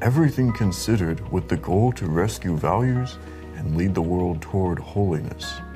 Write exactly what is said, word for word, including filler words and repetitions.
everything considered with the goal to rescue values and lead the world toward holiness.